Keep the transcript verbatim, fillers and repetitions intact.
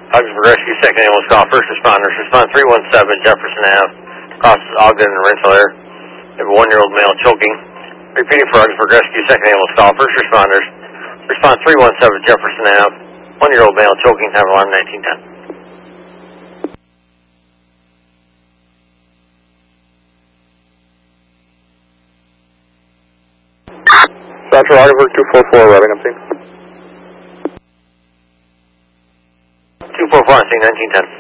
Augsburg Rescue, second ambulance call, first responders. Respond three one seven Jefferson Avenue, crosses Ogden and Rensselaer. They have a one-year-old male choking. Repeating for Augsburg Rescue, second ambulance call, first responders. Respond three one seven Jefferson Avenue, one-year-old male choking, have alarm nineteen ten. Central Augsburg two four four, wrapping up scene. two four four on scene, nineteen ten.